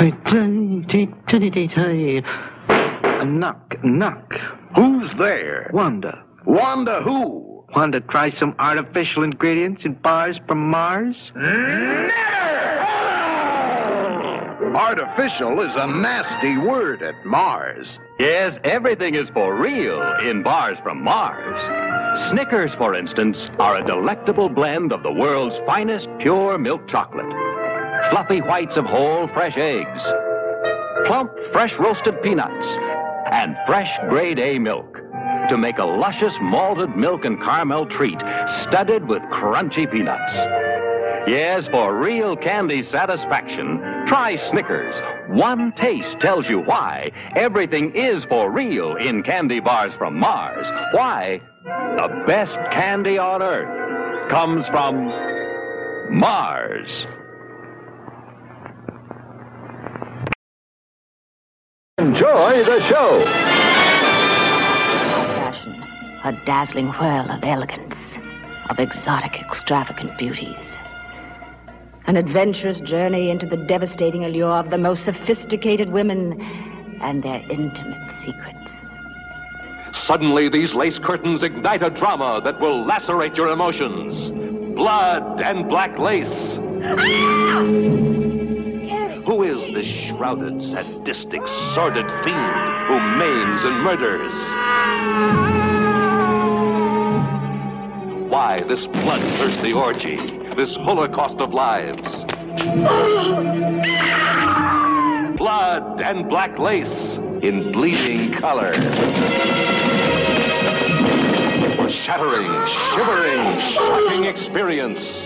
Knock, knock. Who's there? Wanda. Wanda who? Wanda try some artificial ingredients in bars from Mars? Artificial is a nasty word at Mars. Yes, everything is for real in bars from Mars. Snickers, for instance, are a delectable blend of the world's finest pure milk chocolate. Fluffy whites of whole, fresh eggs. Plump, fresh roasted peanuts. And fresh grade A milk. To make a luscious malted milk and caramel treat studded with crunchy peanuts. Yes, for real candy satisfaction, try Snickers. One taste tells you why everything is for real in candy bars from Mars. Why the best candy on Earth comes from Mars. Enjoy the show. Fashion, a dazzling whirl of elegance, of exotic, extravagant beauties. An adventurous journey into the devastating allure of the most sophisticated women and their intimate secrets. Suddenly, these lace curtains ignite a drama that will lacerate your emotions. Blood and black lace. Who is this shrouded, sadistic, sordid fiend who maims and murders? Why this bloodthirsty orgy, this holocaust of lives? Blood and black lace in bleeding color. For shattering, shivering, shocking experience.